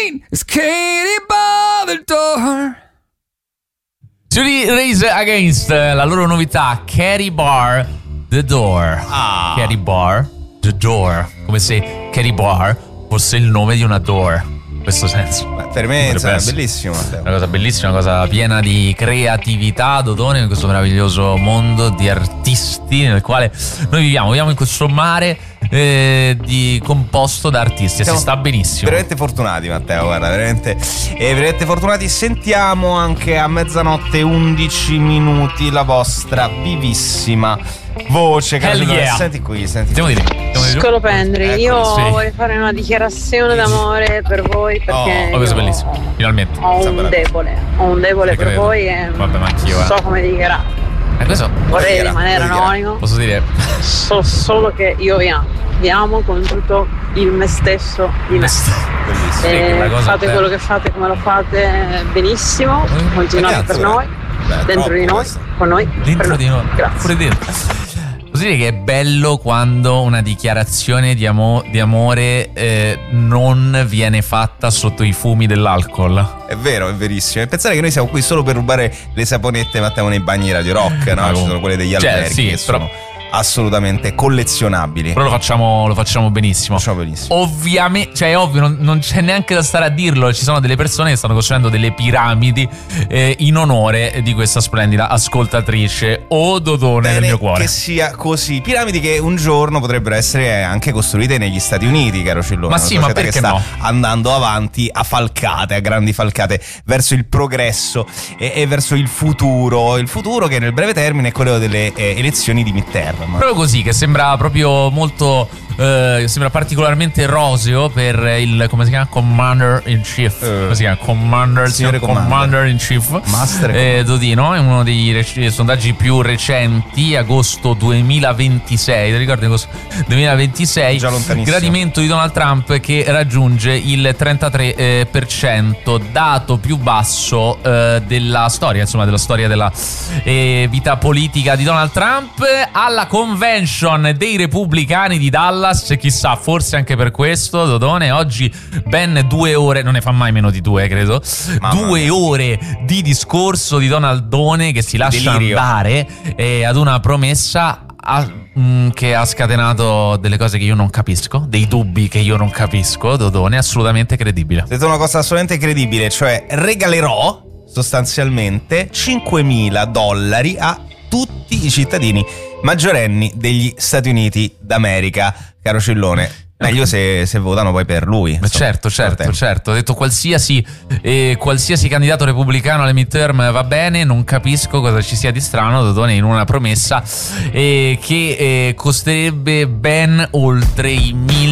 train is Katie by the door. Race Against, la loro novità, Katie Bar The Door. Katie Bar The Door, come se Katie Bar fosse il nome di una door, in questo senso. Per me è bellissimo, Matteo. Una cosa bellissima, una cosa piena di creatività, Dodone, in questo meraviglioso mondo di artisti nel quale noi viviamo in questo mare composto da artisti. Siamo si sta benissimo. Veramente fortunati, Matteo, guarda, veramente fortunati. Sentiamo anche a 00:11 la vostra vivissima voce. Yeah. Senti qui. Scolopendri, io vorrei fare una dichiarazione d'amore per voi, perché questo è bellissimo, finalmente. Ho un debole per voi e vabbè, ma anch'io, non so come dichiarare. Vorrei rimanere anonimo. Posso dire? So solo che io vi amo con tutto il me stesso di me. Fate quello che fate, come lo fate, benissimo. Continuate per noi, dentro di noi, con noi, dentro di noi. Grazie. Pure dentro. Posso dire che è bello quando una dichiarazione di amore non viene fatta sotto i fumi dell'alcol. È vero, è verissimo. E pensare che noi siamo qui solo per rubare le saponette, Matteo, nei bagni Radio Rock, no? Ci sono quelle degli alberghi che sono assolutamente collezionabili. Però lo facciamo benissimo. Ovviamente, cioè è ovvio, non c'è neanche da stare a dirlo. Ci sono delle persone che stanno costruendo delle piramidi in onore di questa splendida ascoltatrice. Dodone del mio cuore. Che sia così. Piramidi che un giorno potrebbero essere anche costruite negli Stati Uniti, caro Cillone. Ma sì, ma perché che sta andando avanti a grandi falcate verso il progresso e verso il futuro. Il futuro che nel breve termine è quello delle elezioni di midterm. Proprio così, che sembra proprio molto sembra particolarmente roseo per il, come si chiama, Commander in Chief, come si chiama? Commander in Chief, Dodino. È uno dei sondaggi più recenti, agosto 2026, ti ricordi agosto 2026? Già lontanissimo. Gradimento di Donald Trump che raggiunge il 33%, dato più basso della storia, insomma, della storia della vita politica di Donald Trump. Alla convention dei repubblicani di Dallas, chissà, forse anche per questo, Dodone, oggi ben 2 ore, non ne fa mai meno di 2, credo, 2 ore di discorso di Donaldone che si lascia andare ad una promessa che ha scatenato delle cose che io non capisco, dei dubbi che io non capisco, Dodone, assolutamente credibile. Ho detto una cosa assolutamente credibile, cioè regalerò sostanzialmente $5.000 a tutti i cittadini maggiorenni degli Stati Uniti d'America, caro Cillone. Meglio se votano poi per lui. Certo. Ho detto qualsiasi candidato repubblicano alle midterm va bene. Non capisco cosa ci sia di strano, Dodone, in una promessa che costerebbe ben oltre i $1.000